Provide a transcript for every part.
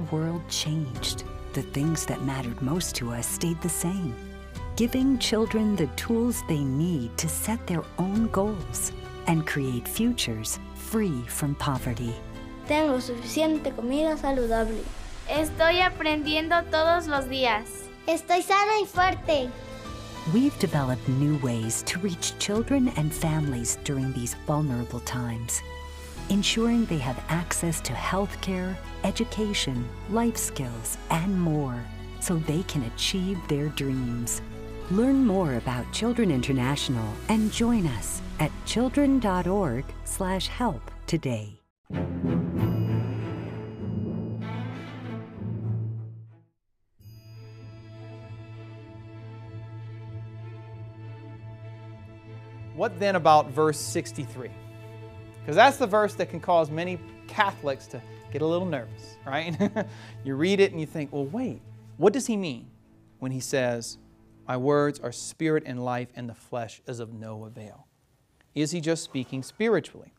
world changed, the things that mattered most to us stayed the same. Giving children the tools they need to set their own goals and create futures free from poverty. Tengo suficiente comida saludable. Estoy aprendiendo todos los días. Estoy sana y fuerte. We've developed new ways to reach children and families during these vulnerable times, ensuring they have access to healthcare, education, life skills, and more, so they can achieve their dreams. Learn more about Children International and join us at children.org/help today. What then about verse 63? Because that's the verse that can cause many Catholics to get a little nervous, right? You read it and you think, well, wait, what does he mean when he says, "My words are spirit and life, and the flesh is of no avail"? Is he just speaking spiritually?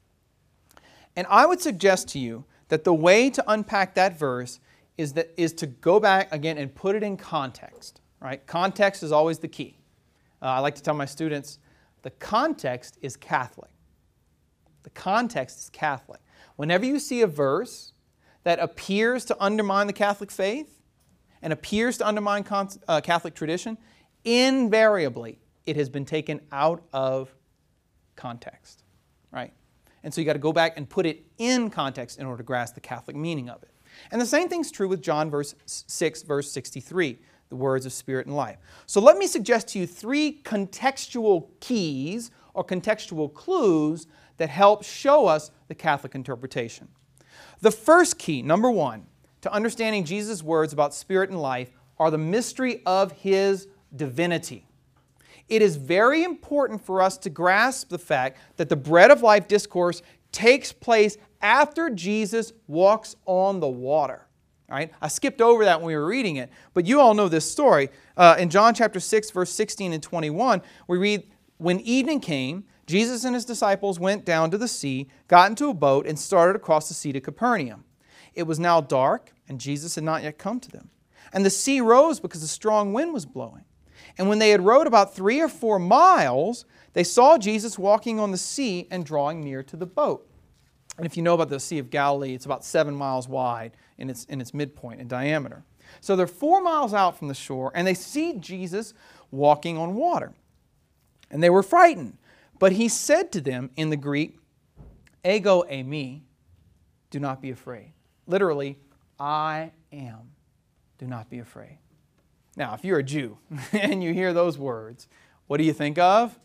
And I would suggest to you that the way to unpack that verse is to go back again and put it in context, right? Context is always the key. I like to tell my students, the context is Catholic. The context is Catholic. Whenever you see a verse that appears to undermine the Catholic faith and appears to undermine Catholic tradition, invariably it has been taken out of context, right? And so you got to go back and put it in context in order to grasp the Catholic meaning of it. And the same thing's true with John 6, verse 63. The words of spirit and life. So let me suggest to you 3 contextual keys or contextual clues that help show us the Catholic interpretation. The first key, number 1, to understanding Jesus' words about spirit and life are the mystery of His divinity. It is very important for us to grasp the fact that the bread of life discourse takes place after Jesus walks on the water. Right? I skipped over that when we were reading it, but you all know this story. In John chapter 6, verse 16 and 21, we read, "When evening came, Jesus and His disciples went down to the sea, got into a boat, and started across the sea to Capernaum. It was now dark, and Jesus had not yet come to them. And the sea rose because a strong wind was blowing. And when they had rowed about 3 or 4 miles, they saw Jesus walking on the sea and drawing near to the boat." And if you know about the Sea of Galilee, it's about 7 miles wide in its midpoint in diameter. So they're 4 miles out from the shore, and they see Jesus walking on water. And they were frightened. But He said to them in the Greek, "Ego eimi," do not be afraid. Literally, I am. Do not be afraid. Now, if you're a Jew and you hear those words, what do you think of?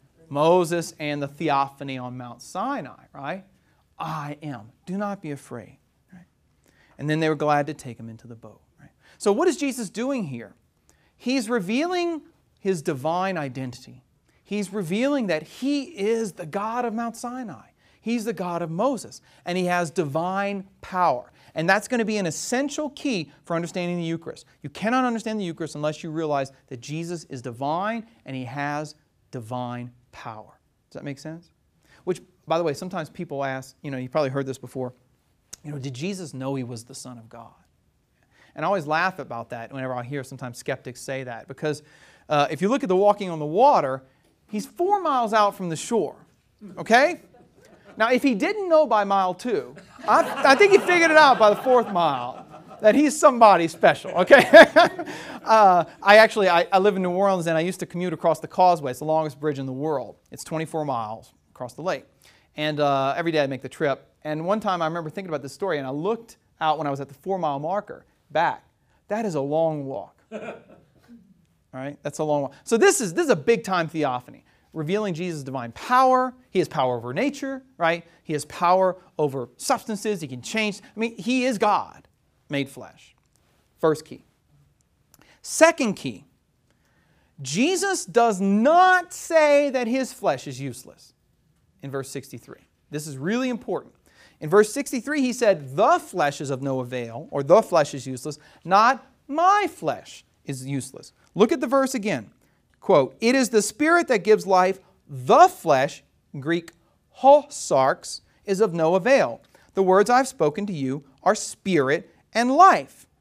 Moses and the theophany on Mount Sinai, right? I am. Do not be afraid. Right? And then they were glad to take Him into the boat. Right? So what is Jesus doing here? He's revealing His divine identity. He's revealing that He is the God of Mount Sinai. He's the God of Moses. And He has divine power. And that's going to be an essential key for understanding the Eucharist. You cannot understand the Eucharist unless you realize that Jesus is divine and He has divine power. Does that make sense? Which, by the way, sometimes people ask, you probably heard this before, did Jesus know He was the Son of God? And I always laugh about that whenever I hear sometimes skeptics say that, because if you look at the walking on the water, He's 4 miles out from the shore, okay? Now, if He didn't know by mile 2, I think He figured it out by the 4th mile, that He's somebody special, okay? I live in New Orleans, and I used to commute across the Causeway. It's the longest bridge in the world. It's 24 miles across the lake. And every day I'd make the trip. And one time I remember thinking about this story, and I looked out when I was at the 4-mile marker back. That is a long walk. All right? That's a long walk. So this is a big-time theophany, revealing Jesus' divine power. He has power over nature, right? He has power over substances. He can change. He is God made flesh. First key. Second key, Jesus does not say that His flesh is useless in verse 63. This is really important. In verse 63, He said, "The flesh is of no avail," or "the flesh is useless," not "my flesh is useless." Look at the verse again. Quote, "It is the Spirit that gives life. The flesh," Greek hosarx, "is of no avail. The words I've spoken to you are spirit and life.